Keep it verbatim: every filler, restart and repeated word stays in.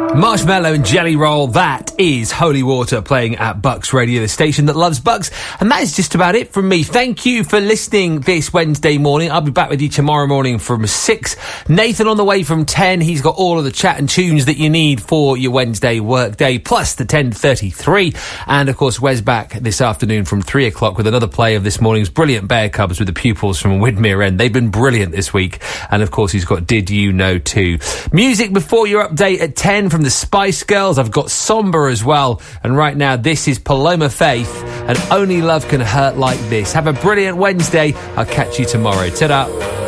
Marshmallow and Jelly Roll, that is Holy Water playing at Bucks Radio, the station that loves Bucks. And that is just about it from me. Thank you for listening this Wednesday morning. I'll be back with you tomorrow morning from six. Nathan on the way from ten. He's got all of the chat and tunes that you need for your Wednesday work day, plus the ten thirty-three. And, of course, Wes back this afternoon from three o'clock with another play of this morning's brilliant Bear Cubs with the pupils from Widmere End. They've been brilliant this week. And, of course, he's got Did You Know too. Music before your update at ten from the Spice Girls. I've got Somber as well. And right now, this is Paloma Faith and Only Love Can Hurt Like This. Have a brilliant Wednesday. I'll catch you tomorrow. Ta-da.